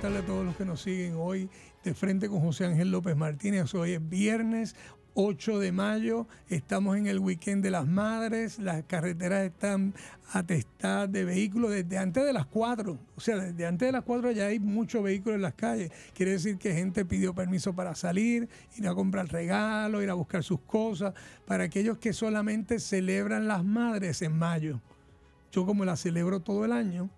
tardes a todos los que nos siguen hoy de frente con José Ángel López Martínez. Hoy es viernes 8 de mayo, estamos en el weekend de las madres, las carreteras están atestadas de vehículos desde antes de las 4, o sea, desde antes de las 4 ya hay muchos vehículos en las calles, quiere decir que gente pidió permiso para salir, ir a comprar regalos, ir a buscar sus cosas, para aquellos que solamente celebran las madres en mayo. Yo como las celebro todo el año,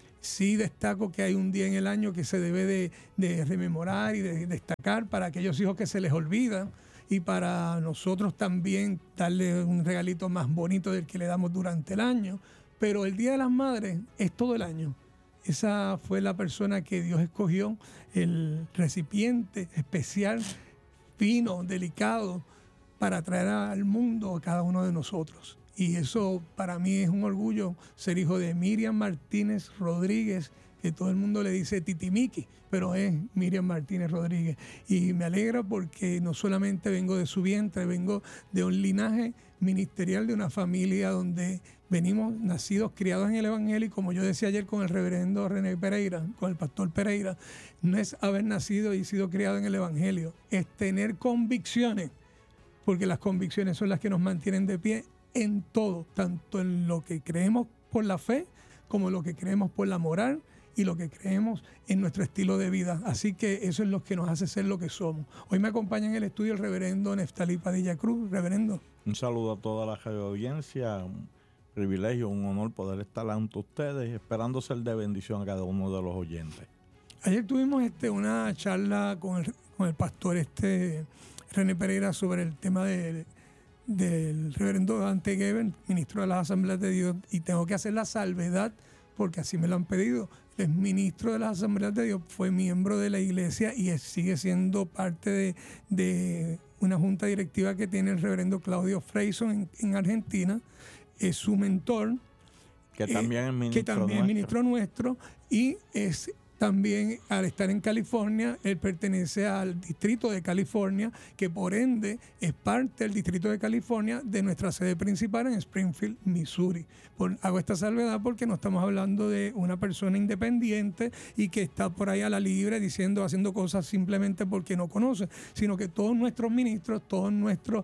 sí destaco que hay un día en el año que se debe de rememorar y de destacar para aquellos hijos que se les olvida, y para nosotros también darle un regalito más bonito del que le damos durante el año. Pero el Día de las Madres es todo el año. Esa fue la persona que Dios escogió, el recipiente especial, fino, delicado, para traer al mundo a cada uno de nosotros. Y eso para mí es un orgullo, ser hijo de Miriam Martínez Rodríguez, que todo el mundo le dice Titimiki, pero es Miriam Martínez Rodríguez. Y me alegra porque no solamente vengo de su vientre, vengo de un linaje ministerial, de una familia donde venimos nacidos, criados en el Evangelio, y como yo decía ayer con el reverendo René Pereira, con el pastor Pereira, no es haber nacido y sido criado en el Evangelio, es tener convicciones, porque las convicciones son las que nos mantienen de pie en todo, tanto en lo que creemos por la fe, como lo que creemos por la moral, y lo que creemos en nuestro estilo de vida. Así que eso es lo que nos hace ser lo que somos. Hoy me acompaña en el estudio el reverendo Neftalí Padilla Cruz. Reverendo. Un saludo a toda la radio audiencia, un privilegio, un honor poder estar ante ustedes, esperando ser de bendición a cada uno de los oyentes. Ayer tuvimos una charla con el pastor René Pereira sobre el tema del reverendo Dante Gebel, ministro de las Asambleas de Dios, y tengo que hacer la salvedad porque así me lo han pedido. Es ministro de las Asambleas de Dios, fue miembro de la iglesia y sigue siendo parte de una junta directiva que tiene el reverendo Claudio Freyson en Argentina. Es su mentor, que también es ministro nuestro, y es también, al estar en California, él pertenece al Distrito de California, que por ende es parte del Distrito de California de nuestra sede principal en Springfield, Missouri. Hago esta salvedad porque no estamos hablando de una persona independiente y que está por ahí a la libre haciendo cosas simplemente porque no conoce, sino que todos nuestros ministros, todos nuestros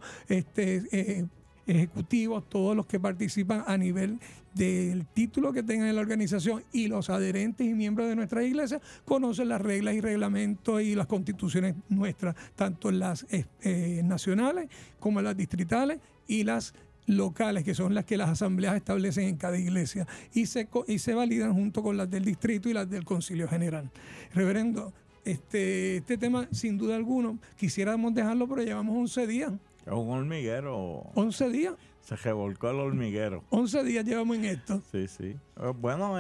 ejecutivos, todos los que participan a nivel del título que tengan en la organización y los adherentes y miembros de nuestra iglesia conocen las reglas y reglamentos y las constituciones nuestras, tanto en las nacionales como en las distritales y las locales, que son las que las asambleas establecen en cada iglesia y se validan junto con las del distrito y las del concilio general. Reverendo, este tema sin duda alguna quisiéramos dejarlo, pero llevamos 11 días. Es un hormiguero. 11 días. Se revolcó el hormiguero. 11 días llevamos en esto. Sí, sí. Bueno,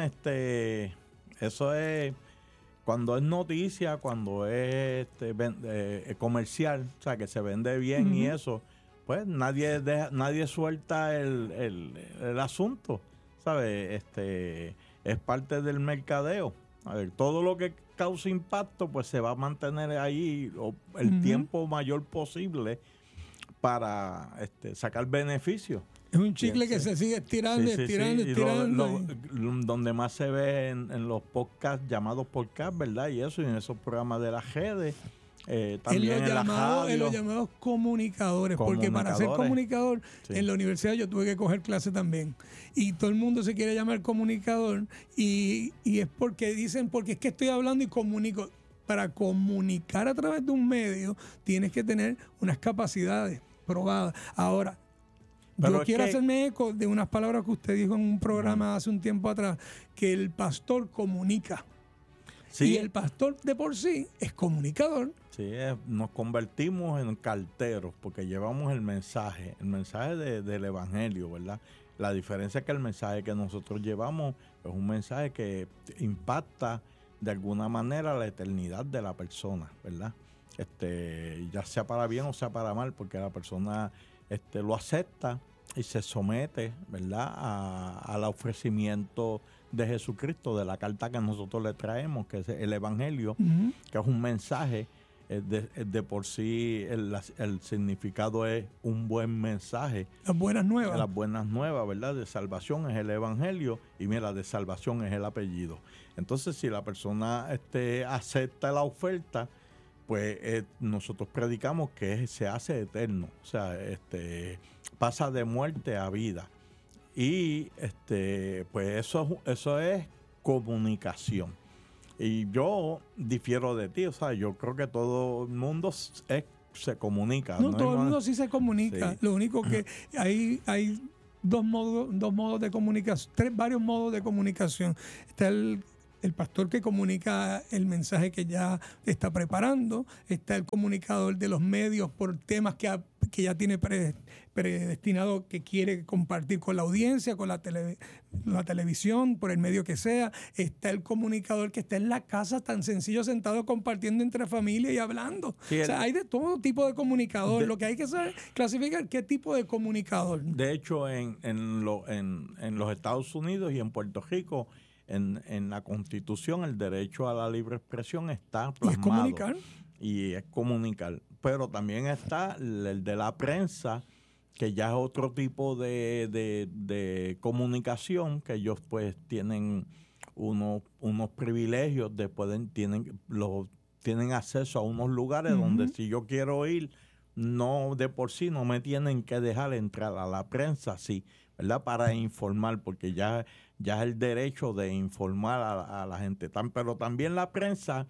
eso es cuando es noticia, cuando es comercial, o sea, que se vende bien y eso, pues nadie suelta el asunto, ¿sabes? Es parte del mercadeo. A ver, todo lo que causa impacto, pues se va a mantener ahí el tiempo mayor posible para sacar beneficio. Es un chicle que se sigue estirando, estirando. Donde más se ve en los podcasts, llamados podcasts, ¿verdad? Y eso, y en esos programas de las redes, también en los llamados comunicadores, porque para ser comunicador, en la universidad yo tuve que coger clase también. Y todo el mundo se quiere llamar comunicador, y es porque dicen, porque es que estoy hablando y comunico. Para comunicar a través de un medio, tienes que tener unas capacidades probadas. Ahora, yo quiero hacerme eco de unas palabras que usted dijo en un programa hace un tiempo atrás, que el pastor comunica. Sí. Y el pastor de por sí es comunicador. Sí, nos convertimos en carteros porque llevamos el mensaje del evangelio, ¿verdad? La diferencia es que el mensaje que nosotros llevamos es un mensaje que impacta de alguna manera la eternidad de la persona, ¿verdad? Ya sea para bien o sea para mal, porque la persona lo acepta y se somete, ¿verdad?, al ofrecimiento de Jesucristo, de la carta que nosotros le traemos, que es el Evangelio, que es un mensaje de por sí el significado es un buen mensaje. Las buenas nuevas. Las buenas nuevas, ¿verdad? De salvación es el evangelio y mira, de salvación es el apellido. Entonces, si la persona acepta la oferta, pues nosotros predicamos que se hace eterno, o sea, pasa de muerte a vida. Y pues eso es comunicación. Y yo difiero de ti, o sea, yo creo que todo el mundo se comunica. No, todo el mundo sí se comunica. Sí. Lo único que hay dos modos de comunicación, varios modos de comunicación. Está el pastor que comunica el mensaje que ya está preparando, está el comunicador de los medios por temas que ya tiene predestinado, que quiere compartir con la audiencia, con la televisión, por el medio que sea. Está el comunicador que está en la casa tan sencillo, sentado compartiendo entre familia y hablando. Sí, o sea, hay de todo tipo de comunicador. Lo que hay que saber clasificar qué tipo de comunicador. De hecho, en los Estados Unidos y en Puerto Rico, en la Constitución, el derecho a la libre expresión está plasmado. ¿Y es comunicar? Y es comunicar. Pero también está el de la prensa, que ya es otro tipo de comunicación, que ellos pues tienen unos privilegios, tienen acceso a unos lugares donde si yo quiero ir, no de por sí no me tienen que dejar entrar. A la prensa sí, ¿verdad? Para informar, porque ya es el derecho de informar a la gente. Pero también la prensa,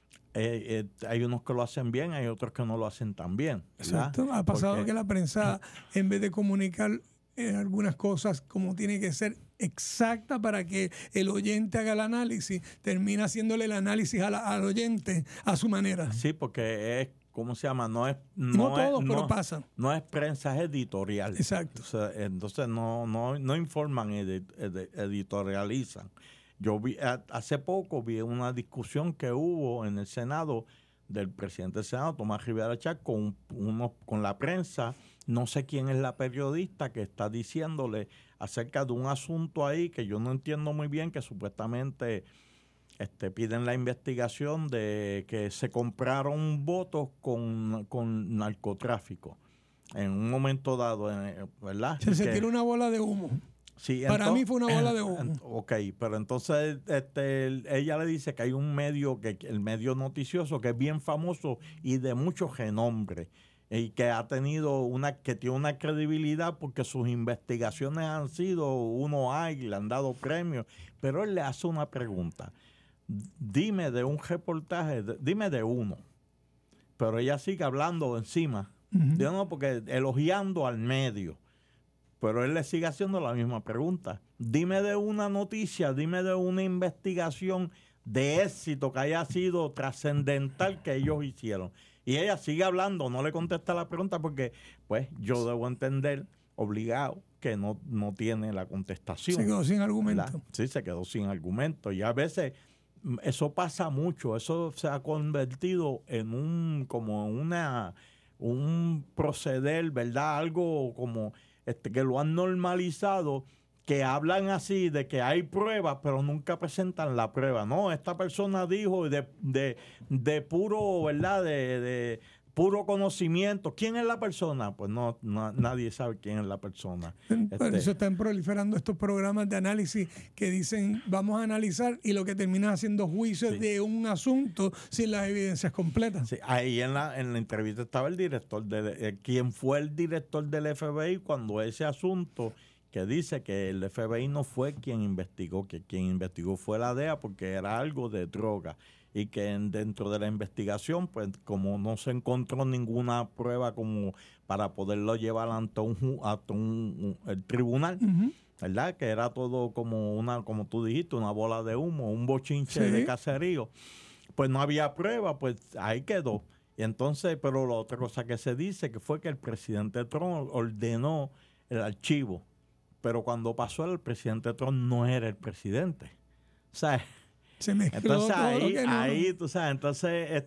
hay unos que lo hacen bien, hay otros que no lo hacen tan bien, ¿verdad? Exacto. Ha pasado que la prensa, en vez de comunicar algunas cosas como tiene que ser exacta para que el oyente haga el análisis, termina haciéndole el análisis al oyente a su manera. Sí, porque es, ¿cómo se llama? Pero pasa. No es prensa, es editorial. Exacto. O sea, entonces no informan, editorializan. Yo hace poco vi una discusión que hubo en el Senado del presidente del Senado, Tomás Rivera Chatz, con la prensa. No sé quién es la periodista que está diciéndole acerca de un asunto ahí que yo no entiendo muy bien, que supuestamente piden la investigación de que se compraron votos con narcotráfico en un momento dado, ¿verdad? Se tiene una bola de humo. Sí, para mí fue una bola de humo. Ok, pero entonces ella le dice que hay un medio, el medio noticioso, que es bien famoso y de mucho renombre, y que que tiene una credibilidad porque sus investigaciones han sido le han dado premios, pero él le hace una pregunta. Dime de un reportaje, dime de uno. Pero ella sigue hablando encima, porque elogiando al medio. Pero él le sigue haciendo la misma pregunta. Dime de una noticia, dime de una investigación de éxito que haya sido trascendental que ellos hicieron. Y ella sigue hablando, no le contesta la pregunta porque, pues, yo debo entender, obligado, que no tiene la contestación. Se quedó sin argumento. ¿Verdad? Sí, se quedó sin argumento. Y a veces eso pasa mucho. Eso se ha convertido en un proceder, ¿verdad? Algo como que lo han normalizado, que hablan así de que hay pruebas, pero nunca presentan la prueba. No, esta persona dijo de puro, ¿verdad? De puro conocimiento. ¿Quién es la persona? Pues nadie sabe quién es la persona. Por eso están proliferando estos programas de análisis que dicen vamos a analizar, y lo que termina haciendo juicios de un asunto sin las evidencias completas. Sí, ahí en la entrevista estaba el director, quien fue el director del FBI cuando ese asunto, que dice que el FBI no fue quien investigó, que quien investigó fue la DEA porque era algo de droga. Y que dentro de la investigación, pues como no se encontró ninguna prueba como para poderlo llevar ante el tribunal, ¿verdad? Que era todo como tú dijiste, una bola de humo, un bochinche de caserío. Pues no había prueba, pues ahí quedó. Y entonces, pero la otra cosa que se dice que fue que el presidente Trump ordenó el archivo. Pero cuando pasó, el presidente Trump no era el presidente. O sea, se mezcló entonces todo ahí tú sabes, entonces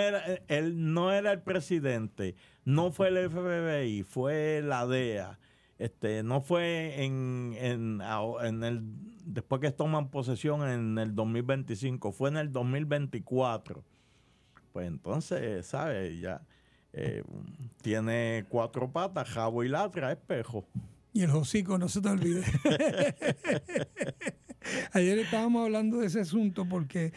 él no era el presidente, no fue el FBI, fue la DEA, no fue después que toman posesión en el 2025, fue en el 2024. Pues entonces, ¿sabes? Ya tiene 4 patas, jabo y latra, espejo. Y el hocico, no se te olvide. Ayer estábamos hablando de ese asunto porque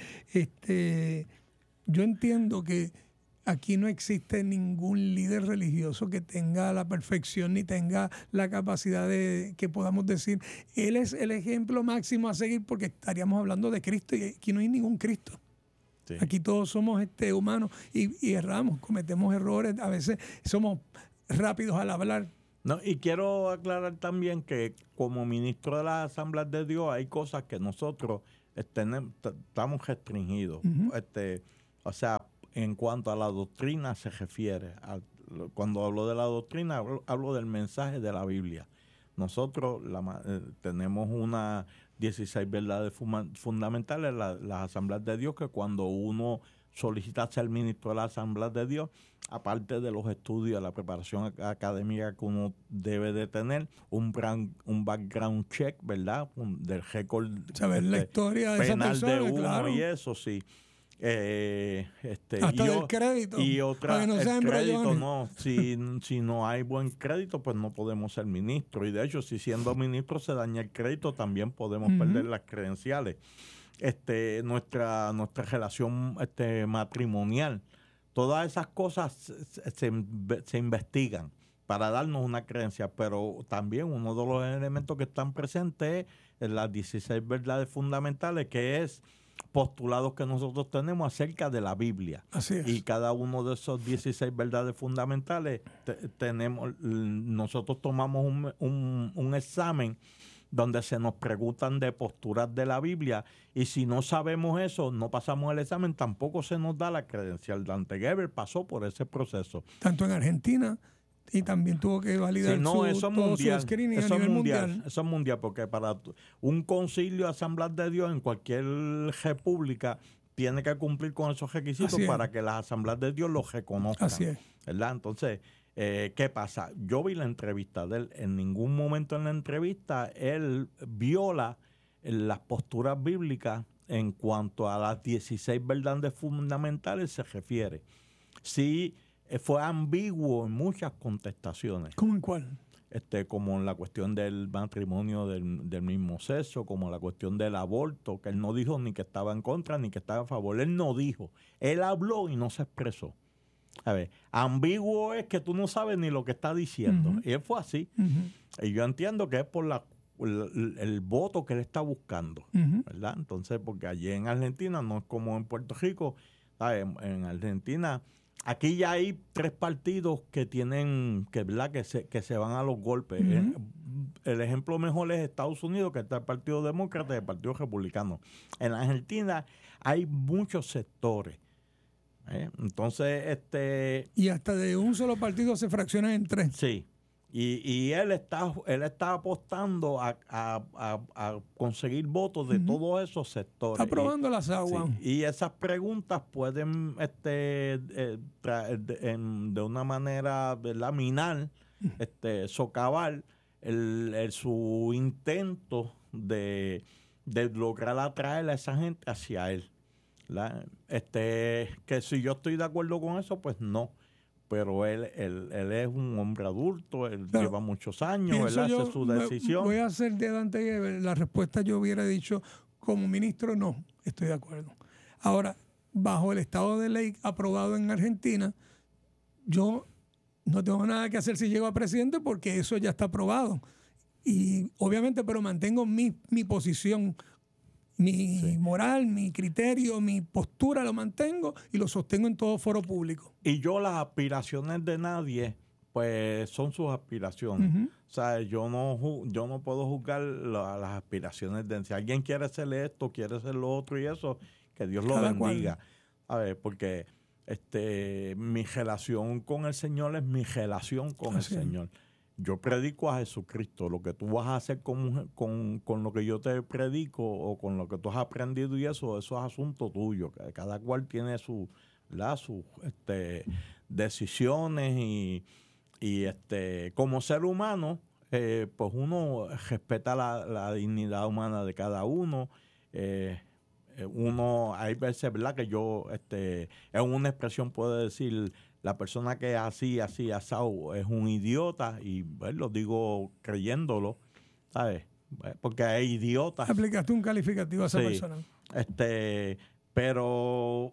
yo entiendo que aquí no existe ningún líder religioso que tenga la perfección ni tenga la capacidad de que podamos decir, él es el ejemplo máximo a seguir, porque estaríamos hablando de Cristo y aquí no hay ningún Cristo. Sí. Aquí todos somos humanos y erramos, cometemos errores, a veces somos rápidos al hablar. No, y quiero aclarar también que como ministro de las Asambleas de Dios hay cosas que nosotros estamos restringidos. Uh-huh. O sea, en cuanto a la doctrina se refiere, cuando hablo de la doctrina, hablo del mensaje de la Biblia. Nosotros tenemos unas 16 verdades fundamentales, las Asambleas de Dios, que cuando uno solicita ser ministro de la Asamblea de Dios, aparte de los estudios, la preparación académica que uno debe de tener, un background check, ¿verdad? Del récord saber la historia de penal esa persona, de uno, claro. Y eso sí. Hasta del crédito. Y otra, para que no el crédito no. Si no hay buen crédito, pues no podemos ser ministro. Y de hecho, si siendo ministro se daña el crédito, también podemos perder las credenciales. Nuestra relación matrimonial, todas esas cosas se investigan para darnos una creencia, pero también uno de los elementos que están presentes es las 16 verdades fundamentales, que es postulados que nosotros tenemos acerca de la Biblia. Así es. Y cada uno de esos 16 verdades fundamentales nosotros tomamos un examen donde se nos preguntan de posturas de la Biblia, y si no sabemos eso, no pasamos el examen, tampoco se nos da la credencial. Dante Gebel pasó por ese proceso. Tanto en Argentina, y también tuvo que validar eso es mundial, eso es mundial. Eso es mundial, porque para un concilio de Asambleas de Dios en cualquier república tiene que cumplir con esos requisitos para que las Asambleas de Dios los reconozcan. Así es. ¿Verdad? Entonces, ¿qué pasa? Yo vi la entrevista de él. En ningún momento en la entrevista él viola las posturas bíblicas en cuanto a las 16 verdades fundamentales se refiere. Sí, fue ambiguo en muchas contestaciones. ¿Cómo en cuál? Como en la cuestión del matrimonio del mismo sexo, como la cuestión del aborto, que él no dijo ni que estaba en contra ni que estaba a favor. Él no dijo. Él habló y no se expresó. A ver, ambiguo es que tú no sabes ni lo que está diciendo. Uh-huh. Y él fue así. Uh-huh. Y yo entiendo que es por el voto que él está buscando, uh-huh. ¿verdad? Entonces, porque allí en Argentina no es como en Puerto Rico. ¿Sabes? En Argentina, aquí ya hay 3 partidos que tienen, ¿verdad? Que se van a los golpes. Uh-huh. El ejemplo mejor es Estados Unidos, que está el Partido Demócrata y el Partido Republicano. En Argentina hay muchos sectores. Entonces, y hasta de un solo partido se fraccionan en 3. Sí. Y él está apostando a conseguir votos de uh-huh. todos esos sectores. Está probando las aguas. Sí, y esas preguntas pueden de una manera, ¿verdad? Minar, socavar su intento de lograr atraer a esa gente hacia él. Que si yo estoy de acuerdo con eso, pues no. Pero él es un hombre adulto, él lleva muchos años, él hace su decisión. Voy a hacer de Dante Gebel, la respuesta yo hubiera dicho, como ministro, no, estoy de acuerdo. Ahora, bajo el estado de ley aprobado en Argentina, yo no tengo nada que hacer si llego a presidente porque eso ya está aprobado. Y obviamente, pero mantengo mi posición, mi moral, mi criterio, mi postura lo mantengo y lo sostengo en todo foro público. Y yo las aspiraciones de nadie, pues son sus aspiraciones. Uh-huh. O sea, yo no puedo juzgar las aspiraciones de si alguien quiere hacer esto, quiere hacer lo otro y eso, que Dios lo bendiga. A ver, porque mi relación con el Señor es mi relación con el Señor. Yo predico a Jesucristo. Lo que tú vas a hacer con lo que yo te predico o con lo que tú has aprendido y eso es asunto tuyo. Cada cual tiene sus decisiones y como ser humano, pues uno respeta la dignidad humana de cada uno. Uno, hay veces, ¿verdad?, que yo, en una expresión puedo decir, la persona que es así, asado, es un idiota, y pues, lo digo creyéndolo, ¿sabes? Porque hay idiotas. Aplicaste un calificativo a esa Sí. persona. Pero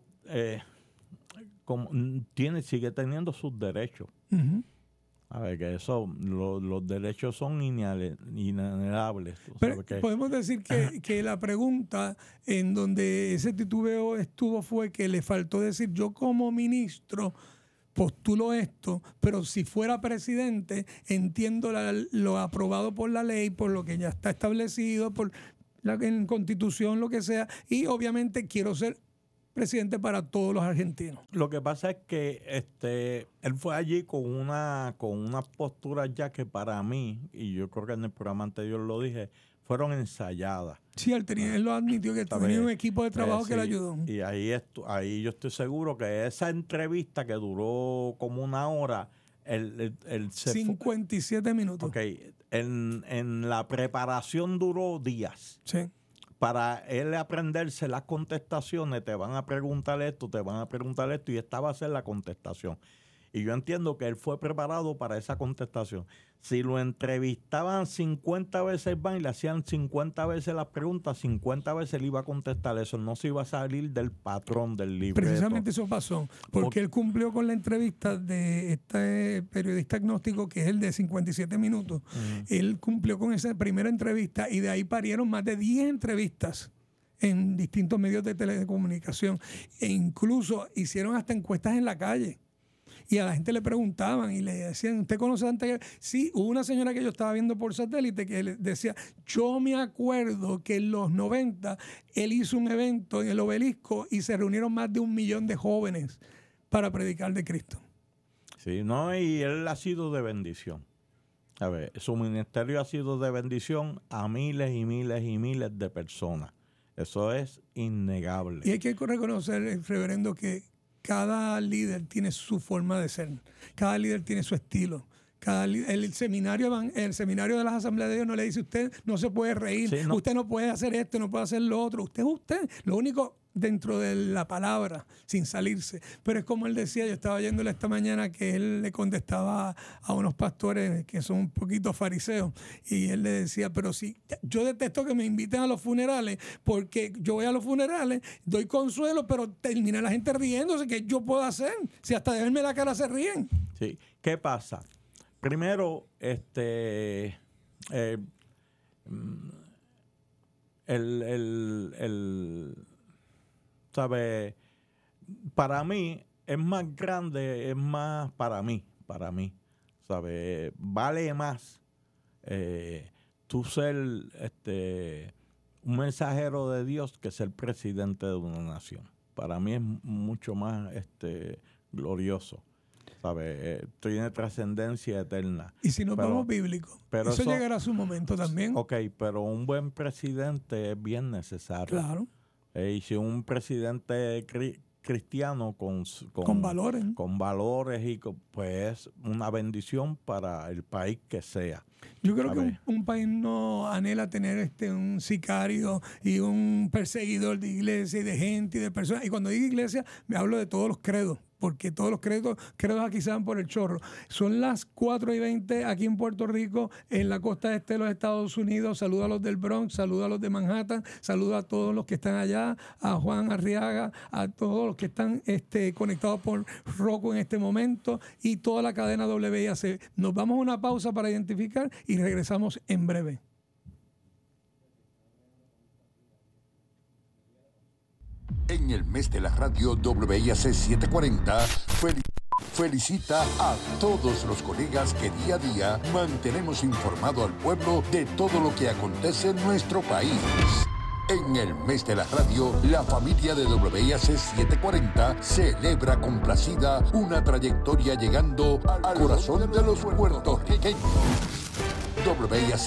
sigue teniendo sus derechos. Uh-huh. A ver, que eso, los derechos son inalienables. Pero podemos decir que la pregunta en donde ese titubeo estuvo fue que le faltó decir, yo como ministro postulo esto, pero si fuera presidente entiendo lo aprobado por la ley, por lo que ya está establecido, por la Constitución, lo que sea, y obviamente quiero ser presidente para todos los argentinos. Lo que pasa es que él fue allí con una postura ya que para mí, y yo creo que en el programa anterior lo dije, fueron ensayadas. Sí, él lo admitió, que tenía un equipo de trabajo que le ayudó. Y ahí yo estoy seguro que esa entrevista que duró como una hora, 57 minutos. Ok, en la preparación duró días. Sí. Para él aprenderse las contestaciones, te van a preguntar esto, y esta va a ser la contestación. Y yo entiendo que él fue preparado para esa contestación. Si lo entrevistaban 50 veces más y le hacían 50 veces las preguntas, 50 veces él iba a contestar eso. No se iba a salir del patrón del libreto. Precisamente eso pasó, porque él cumplió con la entrevista de este periodista agnóstico, que es el de 57 minutos. Uh-huh. Él cumplió con esa primera entrevista y de ahí parieron más de 10 entrevistas en distintos medios de telecomunicación. E incluso hicieron hasta encuestas en la calle. Y a la gente le preguntaban y le decían, ¿usted conoce a Dante? Sí, hubo una señora que yo estaba viendo por satélite que le decía, yo me acuerdo que en los 90 él hizo un evento en el Obelisco y se reunieron más de 1 millón de jóvenes para predicar de Cristo. Sí, no, y él ha sido de bendición. A ver, su ministerio ha sido de bendición a miles y miles y miles de personas. Eso es innegable. Y hay que reconocer, reverendo, que cada líder tiene su forma de ser. Cada líder tiene su estilo. El seminario de las asambleas de Dios no le dice, usted no se puede reír, sí, no. Usted no puede hacer esto, no puede hacer lo otro. Usted es usted. Lo único dentro de la palabra, sin salirse. Pero es como él decía, yo estaba yéndole esta mañana que él le contestaba a unos pastores que son un poquito fariseos, y él le decía, pero sí, yo detesto que me inviten a los funerales, porque yo voy a los funerales, doy consuelo, pero termina la gente riéndose. ¿Qué yo puedo hacer? Si hasta de verme la cara se ríen. Sí, ¿qué pasa? Primero, ¿sabe? Para mí es más grande, es más para mí, ¿sabe? Vale más tú ser un mensajero de Dios que ser presidente de una nación. Para mí es mucho más glorioso, ¿sabe? Tiene trascendencia eterna. Y si nos vamos bíblico, pero eso llegará a su momento también. Ok, pero un buen presidente es bien necesario. Claro. Y si un presidente cristiano con valores, con valores pues una bendición para el país que sea. Yo creo que un país no anhela tener un sicario y un perseguidor de iglesia y de gente y de personas. Y cuando digo iglesia, me hablo de todos los credos, porque todos los credos aquí se dan por el chorro. Son las 4:20 aquí en Puerto Rico, en la costa este de los Estados Unidos. Saludo a los del Bronx, saludo a los de Manhattan, saludo a todos los que están allá, a Juan Arriaga, a todos los que están conectados por Roku en este momento y toda la cadena WIAC. Nos vamos a una pausa para identificar y regresamos en breve. En el mes de la radio WIAC 740, felicita a todos los colegas que día a día mantenemos informado al pueblo de todo lo que acontece en nuestro país. En el mes de la radio, la familia de WIAC 740 celebra complacida una trayectoria llegando al corazón de los puertorriqueños. WIAC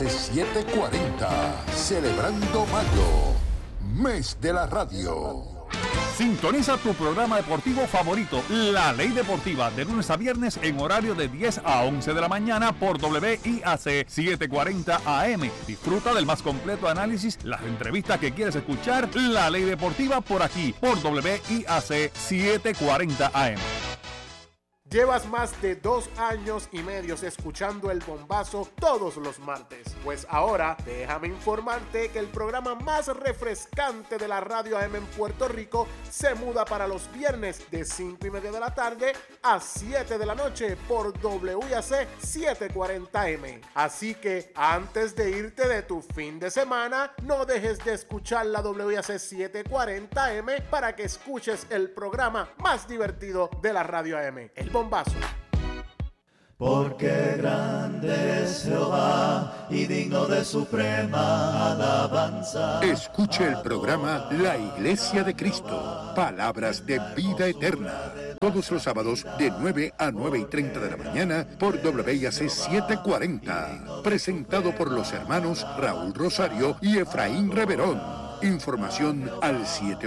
740, celebrando mayo, mes de la radio. Sintoniza tu programa deportivo favorito, La Ley Deportiva, de lunes a viernes en horario de 10 a 11 de la mañana por WIAC 740 AM. Disfruta del más completo análisis, las entrevistas que quieres escuchar. La Ley Deportiva por aquí, por WIAC 740 AM. Llevas más de 2 años y medio escuchando El Bombazo todos los martes. Pues ahora déjame informarte que el programa más refrescante de la radio AM en Puerto Rico se muda para los viernes de 5:30 de la tarde a 7 de la noche por WIAC 740M. Así que antes de irte de tu fin de semana, no dejes de escuchar la WIAC 740M para que escuches el programa más divertido de la radio AM. El Bombazo. Porque grande es Jehová y digno de suprema alabanza. Escuche el programa La Iglesia de Cristo, palabras de vida eterna, todos los sábados de 9 a 9:30 de la mañana por WIAC 740, presentado por los hermanos Raúl Rosario y Efraín Reverón. Información al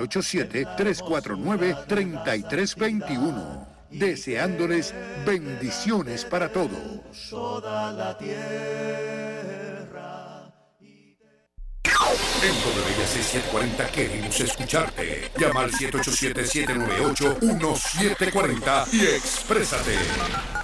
787-349-3321. Deseándoles bendiciones para todos. Toda la tierra. En WIAC 740 queremos escucharte. Llama al 787-798-1740 y exprésate.